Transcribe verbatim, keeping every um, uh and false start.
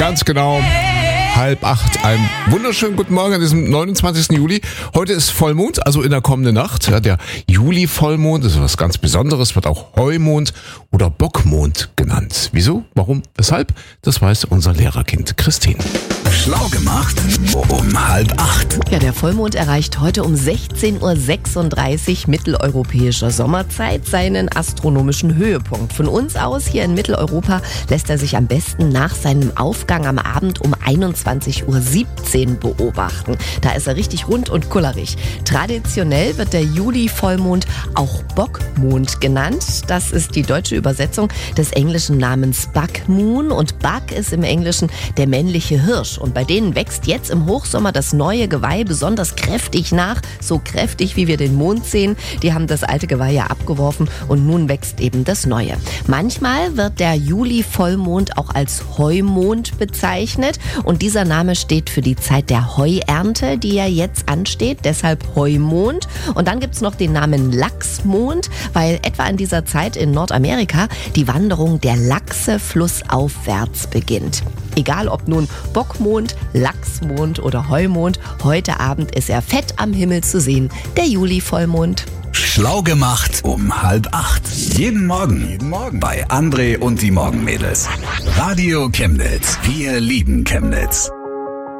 Ganz genau. Halb acht. Einen wunderschönen guten Morgen an diesem neunundzwanzigsten Juli. Heute ist Vollmond, also in der kommenden Nacht. Ja, der Juli-Vollmond ist was ganz Besonderes, wird auch Heumond oder Bockmond genannt. Wieso? Warum? Weshalb? Das weiß unser Lehrerkind Christine. Schlau gemacht um halb acht. Ja, der Vollmond erreicht heute um sechzehn Uhr sechsunddreißig mitteleuropäischer Sommerzeit seinen astronomischen Höhepunkt. Von uns aus hier in Mitteleuropa lässt er sich am besten nach seinem Aufgang am Abend um einundzwanzig Uhr siebzehn beobachten. Da ist er richtig rund und kullerig. Traditionell wird der Juli-Vollmond auch Bockmond genannt. Das ist die deutsche Übersetzung des englischen Namens Buck Moon. Und Buck ist im Englischen der männliche Hirsch. Und bei denen wächst jetzt im Hochsommer das neue Geweih besonders kräftig nach. So kräftig, wie wir den Mond sehen. Die haben das alte Geweih ja abgeworfen und nun wächst eben das neue. Manchmal wird der Juli-Vollmond auch als Heumond bezeichnet. Und dieser Name steht für die Zeit der Heuernte, die ja jetzt ansteht. Deshalb Heumond. Und dann gibt's noch den Namen Lachsmond, weil etwa in dieser Zeit in Nordamerika die Wanderung der Lachse flussaufwärts beginnt. Egal ob nun Bockmond, Lachsmond oder Heumond, heute Abend ist er fett am Himmel zu sehen, der Juli-Vollmond. Schlau gemacht um halb acht. Jeden Morgen. Jeden Morgen. Bei André und die Morgenmädels. Radio Chemnitz. Wir lieben Chemnitz.